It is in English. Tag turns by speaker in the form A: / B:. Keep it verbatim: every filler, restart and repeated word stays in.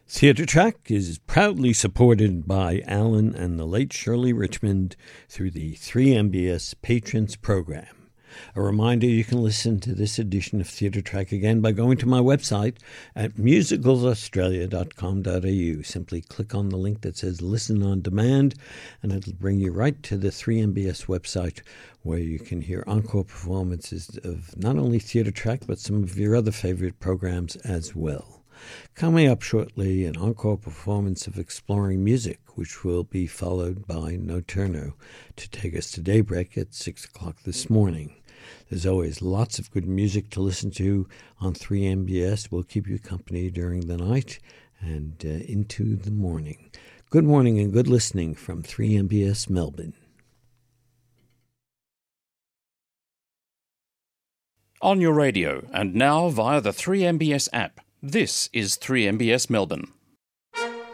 A: Theatre Track is proudly supported by Alan and the late Shirley Richmond through the three M B S Patrons Program. A reminder, you can listen to this edition of Theatre Track again by going to my website at musicals australia dot com dot a u. Simply click on the link that says Listen on Demand, and it'll bring you right to the three M B S website, where you can hear encore performances of not only Theatre Track, but some of your other favorite programs as well. Coming up shortly, an encore performance of Exploring Music, which will be followed by Nocturno to take us to daybreak at six o'clock this morning. There's always lots of good music to listen to on three M B S. We'll keep you company during the night and uh, into the morning. Good morning and good listening from three M B S Melbourne.
B: On your radio and now via the three M B S app. This is three M B S Melbourne.